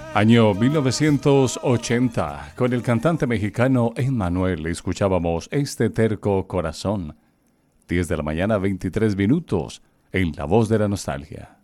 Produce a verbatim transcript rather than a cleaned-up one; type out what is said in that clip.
Año mil novecientos ochenta, con el cantante mexicano Emmanuel escuchábamos Este terco corazón. diez de la mañana, veintitrés minutos, en La Voz de la Nostalgia.